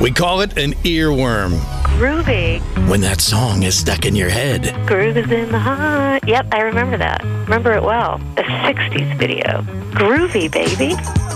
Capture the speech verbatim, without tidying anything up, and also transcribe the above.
We call it an earworm. Groovy. When that song is stuck in your head. Groove is in the heart. Yep, I remember that. Remember it well. A sixties video. Groovy, baby.